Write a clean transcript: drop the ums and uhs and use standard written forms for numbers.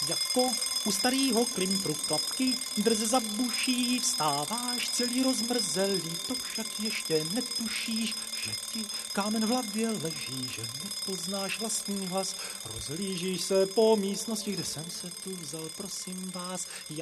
Jako u starýho klimpru klapky drze za buší vstáváš celý rozmrzelý, to však ještě netušíš, že ti kámen v hlavě leží, že nepoznáš vlastní hlas. Rozhlížíš se po místnosti, kde jsem se tu vzal, prosím vás,